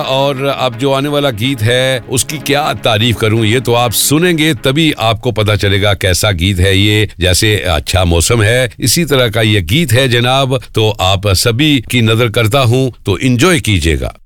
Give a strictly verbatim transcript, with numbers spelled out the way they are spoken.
और अब जो आने वाला गीत है उसकी क्या तारीफ करूं, ये तो आप सुनेंगे तभी आपको पता चलेगा कैसा गीत है ये। जैसे अच्छा मौसम है इसी तरह का ये गीत है जनाब, तो आप सभी की नजर करता हूं, तो एंजॉय कीजिएगा।